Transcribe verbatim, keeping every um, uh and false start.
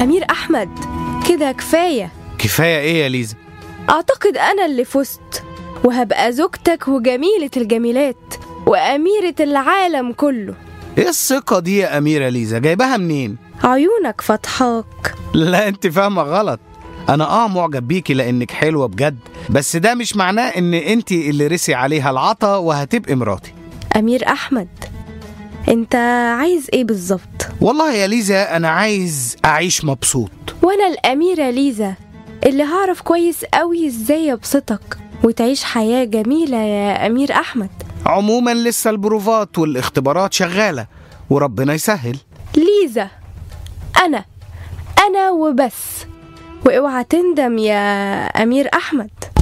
أمير أحمد، كده كفاية. كفاية إيه يا ليزا؟ أعتقد أنا اللي فزت، وهبقى زوجتك وجميلة الجميلات وأميرة العالم كله. إيه الثقة دي يا أميرة ليزا؟ جايبها منين؟ عيونك فتحاك. لا أنت فاهمة غلط. أنا آه معجب بيكي لأنك حلوة بجد، بس ده مش معناه إن أنت اللي رسي عليها العطا وهتبقي مراتي. أمير أحمد، أنت عايز إيه بالظبط؟ والله يا ليزا أنا عايز أعيش مبسوط. وأنا الأميرة ليزا اللي هعرف كويس قوي إزاي يبسطك وتعيش حياة جميلة يا أمير أحمد. عموما لسه البروفات والاختبارات شغالة وربنا يسهل. ليزا، أنا أنا وبس، واوعى تندم يا أمير أحمد.